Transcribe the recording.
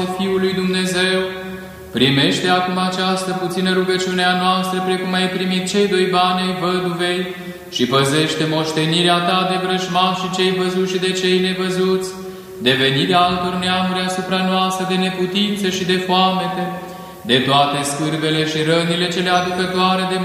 Fiul lui Dumnezeu, primește acum această puțină rugăciune a noastră, precum ai primit cei 2 bani ai văduvei, și păzește moștenirea ta de vrăjmași, cei văzuți și de cei nevăzuți, de venirea altor neamuri asupra noastră, de neputință și de foamete, de toate scârbele și rănile cele aducătoare de